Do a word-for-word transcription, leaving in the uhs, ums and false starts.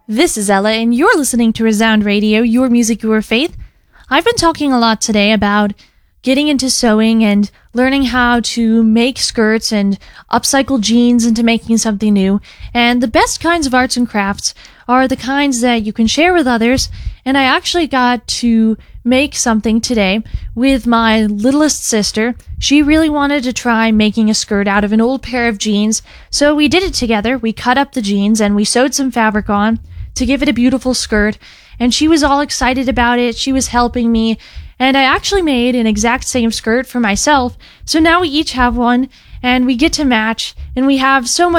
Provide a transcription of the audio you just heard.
This is Ella, and you're listening to Resound Radio, your music, your faith. I've been talking a lot today about getting into sewing and learning how to make skirts and upcycle jeans into making something new. And the best kinds of arts and crafts are the kinds that you can share with others. And I actually got to make something today with my littlest sister. She really wanted to try making a skirt out of an old pair of jeans. So we did it together. We cut up the jeans and we sewed some fabric on to give it a beautiful skirt. And she was all excited about it. She was helping me. And I actually made an exact same skirt for myself. So now we each have one and we get to match and we have so much